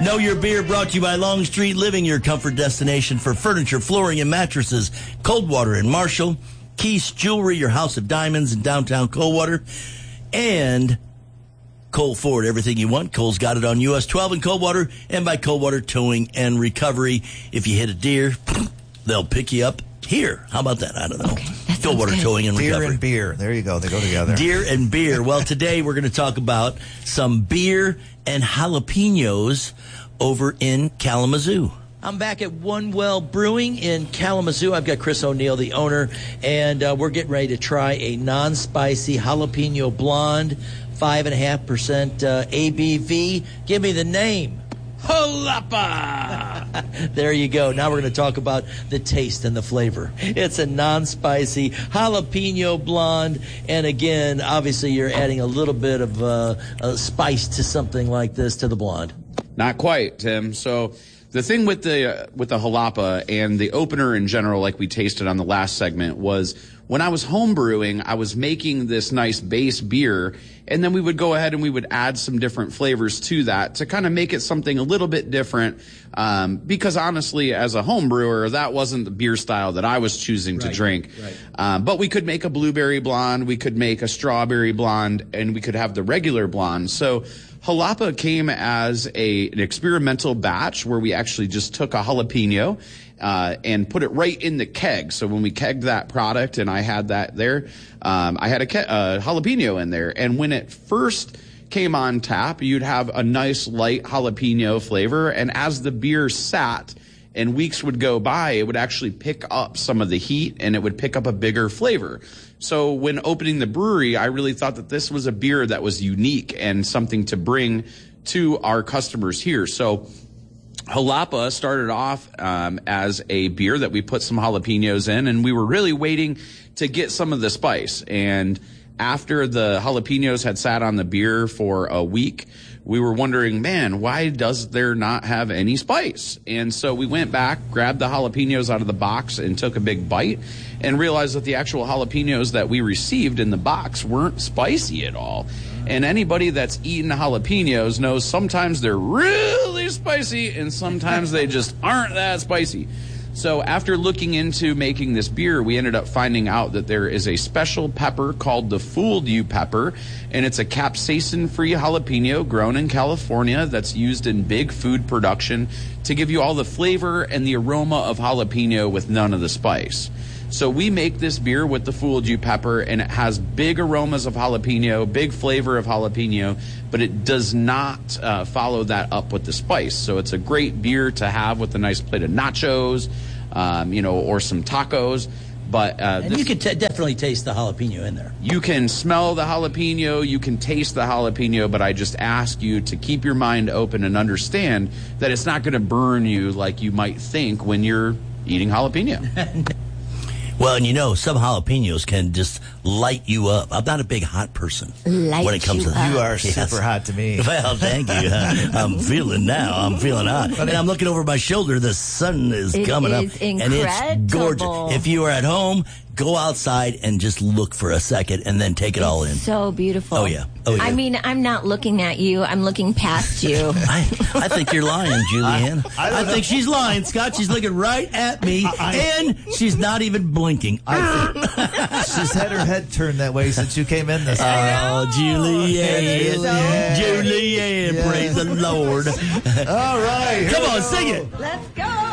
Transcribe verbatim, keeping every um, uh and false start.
Know Your Beer brought to you by Longstreet Living, your comfort destination for furniture, flooring, and mattresses. Coldwater in Marshall. Keith's Jewelry, your house of diamonds in downtown Coldwater. And Cole Ford, everything you want. Cole's got it on U S twelve in Coldwater, and by Coldwater Towing and Recovery. If you hit a deer, they'll pick you up here. How about that? I don't know. Okay, Coldwater Towing and Recovery. Deer and beer. There you go. They go together. Deer and beer. Well, today we're going to talk about some beer and jalapenos over in Kalamazoo. I'm back at One Well Brewing in Kalamazoo. I've got Chris O'Neill, the owner, and uh, we're getting ready to try a non-spicy jalapeno blonde, five and a half percent uh, A B V. Give me the name. Jalapa! There you go. Now we're going to talk about the taste and the flavor. It's a non-spicy jalapeno blonde, and again, obviously you're adding a little bit of uh, uh, spice to something like this to the blonde. Not quite, Tim. So the thing with the uh, with the jalapa and the opener in general, like we tasted on the last segment, was when I was home brewing, I was making this nice base beer, and then we would go ahead and we would add some different flavors to that to kind of make it something a little bit different. Um, because honestly, as a home brewer, that wasn't the beer style that I was choosing to right, drink. Right. Um, but we could make a blueberry blonde, we could make a strawberry blonde, and we could have the regular blonde. So Jalapa came as a, an experimental batch where we actually just took a jalapeno uh, and put it right in the keg. So when we kegged that product and I had that there, um, I had a ke- uh, jalapeno in there. And when it first came on tap, you'd have a nice light jalapeno flavor. And as the beer sat and weeks would go by, it would actually pick up some of the heat and it would pick up a bigger flavor. So when opening the brewery, I really thought that this was a beer that was unique and something to bring to our customers here. So Jalapa started off um, as a beer that we put some jalapenos in, and we were really waiting to get some of the spice. And after the jalapenos had sat on the beer for a week, we were wondering, man, why does there not have any spice? And so we went back, grabbed the jalapenos out of the box and took a big bite and realized that the actual jalapenos that we received in the box weren't spicy at all. And anybody that's eaten jalapenos knows sometimes they're really spicy and sometimes they just aren't that spicy. So after looking into making this beer, we ended up finding out that there is a special pepper called the Fooled You pepper, and it's a capsaicin-free jalapeno grown in California that's used in big food production to give you all the flavor and the aroma of jalapeno with none of the spice. So we make this beer with the Fooled You pepper, and it has big aromas of jalapeno, big flavor of jalapeno, but it does not uh, follow that up with the spice. So it's a great beer to have with a nice plate of nachos, um, you know, or some tacos. But uh, and this, you can t- definitely taste the jalapeno in there. You can smell the jalapeno, you can taste the jalapeno, but I just ask you to keep your mind open and understand that it's not going to burn you like you might think when you're eating jalapeno. Well, and you know, some jalapenos can just light you up. I'm not a big hot person Light when it comes you to up. You are Yes. super hot to me. Well, thank you. I'm feeling now. I'm feeling hot. And I'm looking over my shoulder. The sun is It coming is up. And it's gorgeous. incredible. If you are at home, go outside and just look for a second and then take it all in. So beautiful. Oh, yeah. Oh, yeah. I mean, I'm not looking at you. I'm looking past you. I, I think you're lying, Julianne. I- I I, don't think she's lying, Scott. She's looking right at me, and she's not even blinking. I think she's had her head turned that way since you came in this morning. Oh, Julianne. Julianne. Julianne, Yeah. praise the Lord. All right. here Come we on, go. sing it. Let's go.